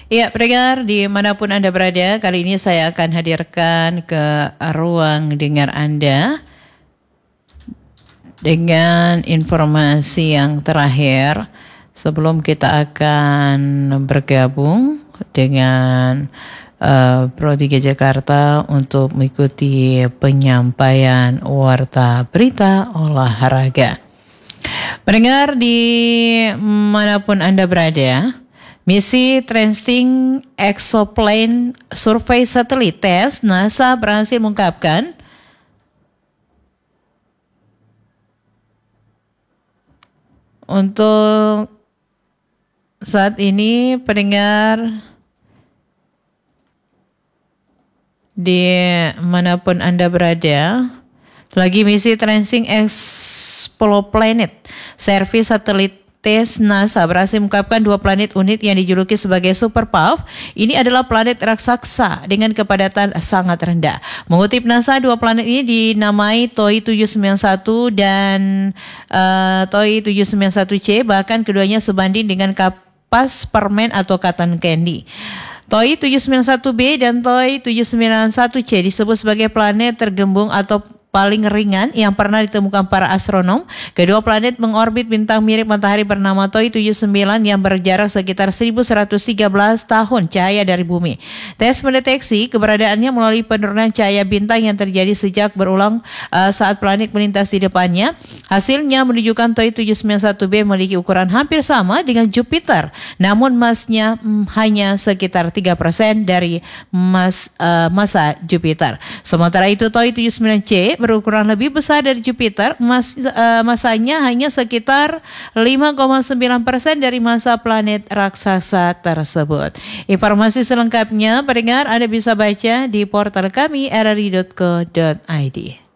Ya, pendengar dimanapun Anda berada, kali ini saya akan hadirkan ke ruang dengar Anda dengan informasi yang terakhir sebelum kita akan bergabung dengan Pro 3 Jakarta untuk mengikuti penyampaian warta berita olahraga. Pendengar dimanapun Anda berada, misi Tracing Exoplane Survey Satellite Test NASA berhasil mengungkapkan untuk saat ini pendengar dimanapun Anda berada, lagi misi Tracing Exoplanet Survey Satellite Test NASA berhasil mengungkapkan dua planet unik yang dijuluki sebagai Super Puff. Ini adalah planet raksasa dengan kepadatan sangat rendah. Mengutip NASA, dua planet ini dinamai TOI 791 dan TOI 791C, bahkan keduanya sebanding dengan kapas permen atau cotton candy. TOI 791b dan TOI 791c disebut sebagai planet tergembung atau paling ringan yang pernah ditemukan para astronom. Kedua planet mengorbit bintang mirip matahari bernama TOI 79 yang berjarak sekitar 1113 tahun cahaya dari bumi. Tes mendeteksi keberadaannya melalui penurunan cahaya bintang yang terjadi sejak berulang saat planet melintas di depannya. Hasilnya menunjukkan TOI 791b memiliki ukuran hampir sama dengan Jupiter, namun masnya hanya sekitar 3% dari massa Jupiter. Sementara itu TOI 79c berukuran lebih besar dari Jupiter, masanya hanya sekitar 5,9% dari massa planet raksasa tersebut. Informasi selengkapnya pendengar Anda bisa baca di portal kami rri.co.id.